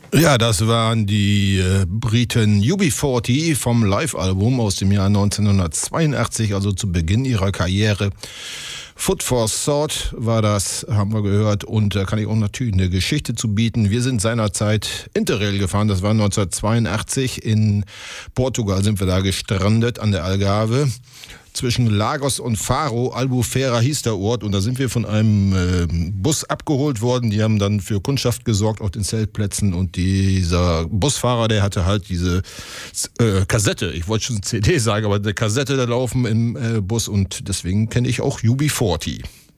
Ja, das waren die Briten UB40 vom Live-Album aus dem Jahr 1982, also zu Beginn ihrer Karriere. Foot for Thought war das, haben wir gehört, und da kann ich auch natürlich eine Geschichte zu bieten. Wir sind seinerzeit Interrail gefahren, das war 1982, in Portugal sind wir da gestrandet an der Algarve. Zwischen Lagos und Faro, Albufeira hieß der Ort, und da sind wir von einem Bus abgeholt worden. Die haben dann für Kundschaft gesorgt auf den Zeltplätzen, und dieser Busfahrer, der hatte halt diese Kassette, ich wollte schon CD sagen, aber eine Kassette da laufen im Bus, und deswegen kenne ich auch UB40.